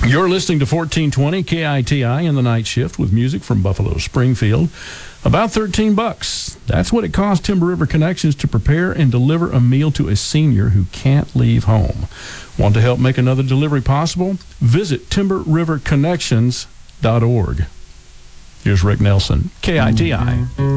You're listening to 1420 KITI in the night shift with music from Buffalo Springfield. About $13. That's what it costs Timber River Connections to prepare and deliver a meal to a senior who can't leave home. Want to help make another delivery possible? Visit timberriverconnections.org. Here's Rick Nelson, KITI.